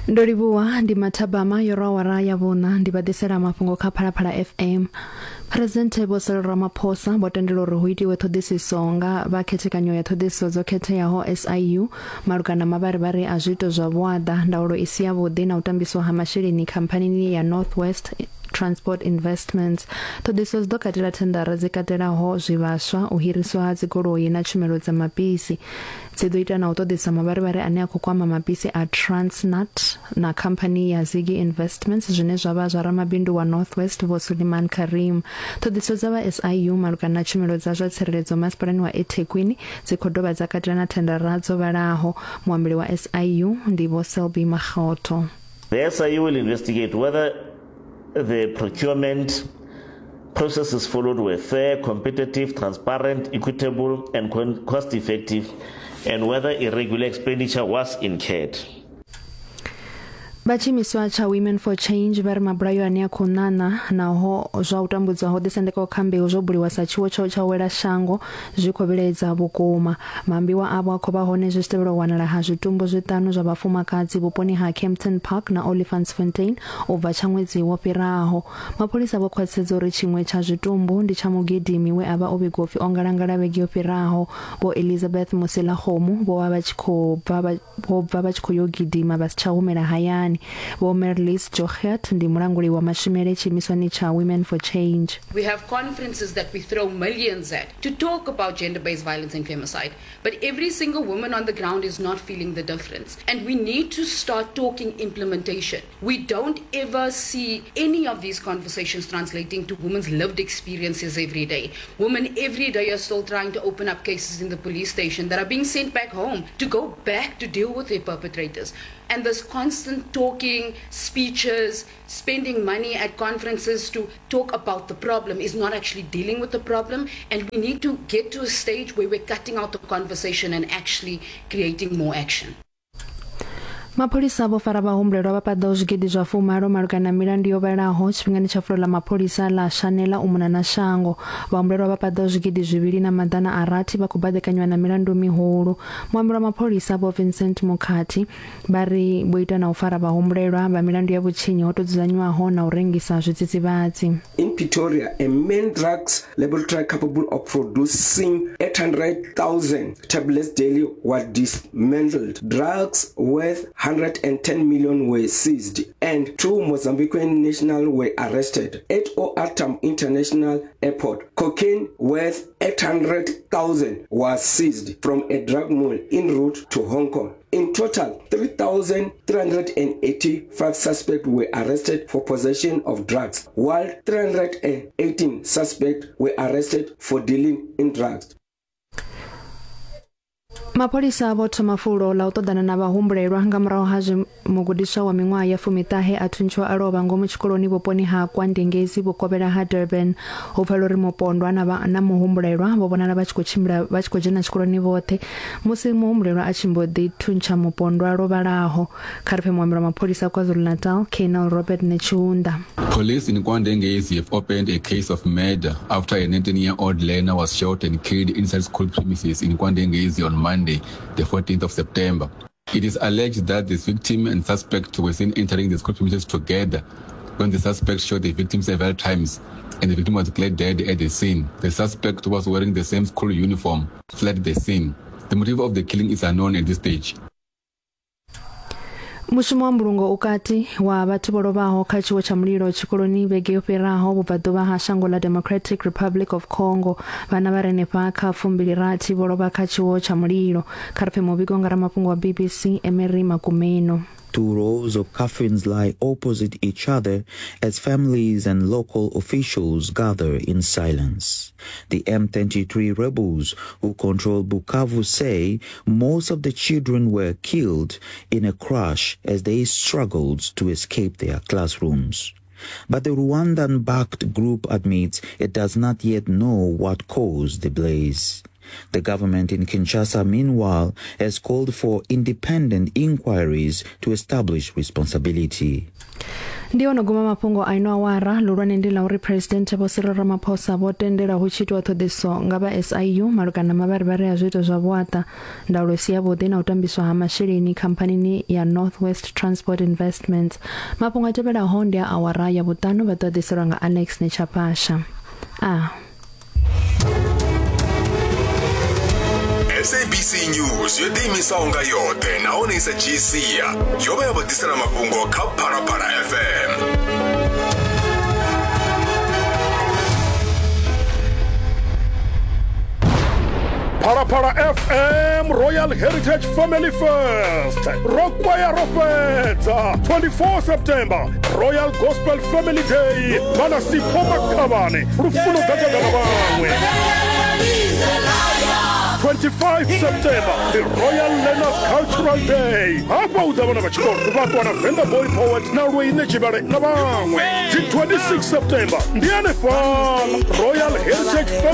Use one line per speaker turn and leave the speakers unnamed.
Ndolibuwa ndi mathabama yorawara ya vuna ndi badisela mafhungo kha Phalaphala FM. President Vho Cyril Ramaphosa vho tendela uri hu itiwe ṱhoḓisiso nga vhakhethekanyo ya ṱhoḓisiso dzo khetheaho SIU malugana mavharivhari a zwiito zwa vhuaḓa, ndaulo i si yavhuḓi na u tambiswa ha masheleni khamphanini ya Northwest Transport Investments. Ṱhoḓisiso dzi ḓo katela thendara dzi katelaho zwivhaswa, u hiriswa ha dzigoloi na tshumelo dza mabisi. Dzi ḓo ita na u ṱoḓisa mavharivhari ane a khou kwama mabisi a Transnet na khamphani ya Ziggy Investments zwine zwa vha zwa ramabindu wa Northwest Vho Suleiman Karim. Ṱhoḓisiso dza vha SIU malugana na tshumelo dza zwa tsireledzo masipalani wa eThekwini dzi khou dovha dza katela na thendara dzo vhalaho. Muambeli wa SIU ndi Vho Selby Makgotho.
The SIU will investigate whether the procurement processes followed were fair, competitive, transparent, equitable, and cost-effective, and whether irregular expenditure was incurred.
Bachimiswa cha Women for Change vari mabulayo ane a khou ṋaṋa naho zwa u tambudza ho ḓisendekaho kha mbeu zwo buliwa sa tshiwo tsha u wela shango zwi khou vhilaedza vhukuma. Maambiwa avho a khou vha hone zwi tshi tevhela u wanala ha zwitumbu zwiṱanu zwa vhafumakadzi vhuponi ha Kempton Park na Olifantsfontein u bva tsha ṅwedzi wo fhiraho. Mapholisa vho khwaṱhisedza uri tshiṅwe tsha zwitumbu ndi tsha mugidimi we a vha o vhigiwa upfi o ngalangala vhege yo fhiraho. Vho Elizabeth Musilakgomo vho vha vha tshi khou yo gidima vha si tsha humela hayani. Vho Merlis Jochert ndi mulanguli wa mashumele tshimiswani cha Women for Change.
We have conferences that we throw millions at to talk about gender-based violence and femicide, but every single woman on the ground is not feeling the difference, and we need to start talking implementation. We don't ever see any of these conversations translating to women's lived experiences every day. Women every day are still trying to open up cases in the police station that are being sent back home to go back to deal with their perpetrators. And this constant talking, speeches, spending money at conferences to talk about the problem is not actually dealing with the problem. And we need to get to a stage where we're cutting out the conversation and actually creating more action.
Mapholisa vho fara vhahumbulelwa vha paḓaho zwigidi zwa 10 malugana na milandu yo vhalaho tshifhingani tsha fulo ḽa mapholisa ḽa Shanela u mona na shango. Vhahumbulelwa vha paḓaho zwigidi 2 na maḓana a rathi vha khou baḓekanywa na milandu mihulu. Muambeli wa mapholisa Vho Vincent Mukhati vha ri vho ita na u fara vhahumbulelwa vha milandu ya vhutshinyi ho to dzudzanywaho na u rengisa zwidzidzivhadzi.
In Pretoria, a main drugs laboratory capable of producing 800,000 tablets daily was dismantled. Drugs worth 110 million were seized and 2 Mozambican nationals were arrested. At OR Tambo International Airport, cocaine worth 800,000 was seized from a drug mall en route to Hong Kong. In total, 3,385 suspects were arrested for possession of drugs, while 318 suspects were arrested for dealing in drugs.
Mapholisa vho thoma fulo ḽa u ṱoḓana na vhahumbulelwa nga murahu ha mugudiswa wa miṅwaha ya 19 a thuntshiwa a lovha ngomu tshikoloni vhuponi ha KwaNdengezi vhukovhela ha Durban. Ho pfala uri mupondwa na muhumbulelwa vho vhonala vha tshi khou dzhena tshikoloni vhoṱhe musi muhumbulelwa a tshi mbo ḓi thuntsha mupondwa lo vhalaho. Kha ri pfhe muambeli wa mapholisa KwaZulu-Natal Colonel Robert Nechiunda.
Police in KwaNdengezi have opened a case of murder after a 19-year-old learner was shot and killed inside school premises in KwaNdengezi on Monday, the 14th of September. It is alleged that the victim and suspect were seen entering the school premises together when the suspect shot the victim several times and the victim was declared dead at the scene. The suspect, who was wearing the same school uniform, fled the scene. The motive of the killing is unknown at this stage.
Mushumo wa mbulungo ukati wa vhathu vho lovhaho kha tshiwo tsha mulilo tshikoloni vhege yo fhiraho vhubvaḓuvha ha shango ḽa Democratic Republic of Congo. Vhana vha renefha kha 27 vho lovha kha tshiwo tsha mulilo. Kha ri pfhe muvhigo nga ramafhungo wa BBC Emery Makumeno.
2 rows of coffins lie opposite each other as families and local officials gather in silence. The M23 rebels who control Bukavu say most of the children were killed in a crash as they struggled to escape their classrooms. But the Rwandan-backed group admits it does not yet know what caused the blaze. The government in Kinshasa, meanwhile, has called for independent inquiries to establish responsibility.
Ndi ono guma mafhungo aino awara lulwane ndi la uri President Vho Cyril Ramaphosa vho tendela hu tshitwa ṱhoḓiso nga vha SIU malugana mavharivhari a zwiito zwa vhuaṱa ndaulo si yavhuḓi na u tambiswa ha masheleni khampanini ya Northwest Transport Investments. Mafhungo a tevhelaho ndi a awara ya vhuṱanu vha ṱoḓiselwa nga Alex Nechapasha.
SABC News yo ḓiimisa unga yoṱhe nahone isa dzhii sia yo vha ya vho ḓisela mafhungo kha Phalaphala FM.
Phalaphala FM Royal Heritage Family First. Rokwaya Rofedza 24 September Royal Gospel Family Day. Mana Sipho Makhabane Rufuno Gagagana bangwe. 25 September, the Royal Learners Cultural Day. Hapa udabona bachikolo bakwana Venda Boy Poet na Rwine Chibare na bangwe. 26 September, Ndiane Fall Royal Heritage Family